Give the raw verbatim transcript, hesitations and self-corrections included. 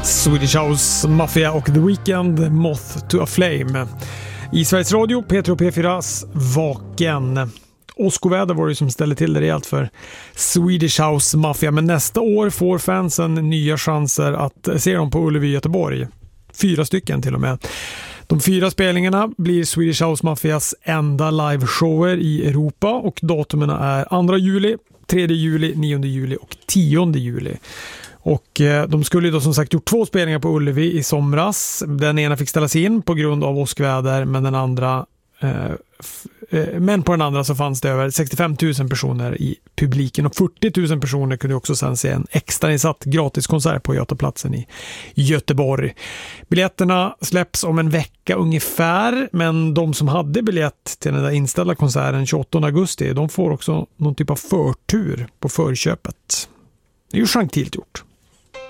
Swedish House Mafia och The Weeknd, Moth to a Flame. I Sveriges Radio, P tre och P fyras Vaken. Åskoväder var det som ställde till det rejält för Swedish House Mafia. Men nästa år får fansen nya chanser att se dem på Ullevi i Göteborg. Fyra stycken till och med. De fyra spelningarna blir Swedish House Mafias enda liveshower i Europa och datumen är andra juli, tredje juli, nionde juli och tionde juli. Och eh, de skulle ju då som sagt gjort två spelningar på Ullevi i somras. Den ena fick ställas in på grund av åskväder, men den andra eh, f- eh, men på den andra så fanns det över sextiofem tusen personer i publiken och fyrtio tusen personer kunde också sen se en extrainsatt gratiskonsert på Götaplatsen i Göteborg. Biljetterna släpps om en vecka ungefär, men de som hade biljett till den där inställda konserten tjugoåttonde augusti, de får också någon typ av förtur på förköpet. Det är ju gentilt gjort.